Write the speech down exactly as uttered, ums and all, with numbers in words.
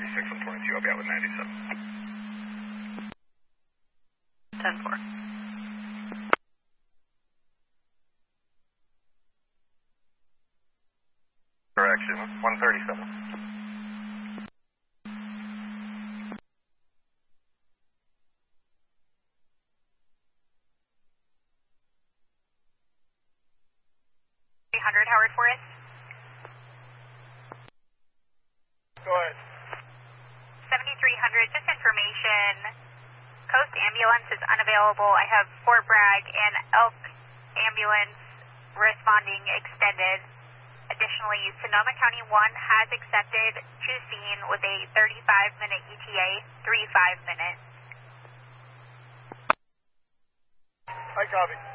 thirty-six on twenty-two. I'll be out with ninety-seven. ten four. Correction, one thirty-seven. three hundred, Howard Forest. Go ahead. seventy-three hundred, just information. Coast ambulance is unavailable. I have Fort Bragg and Elk ambulance responding extended. Additionally, Sonoma County one has accepted to scene with a thirty-five minute E T A, three five minutes. I copy.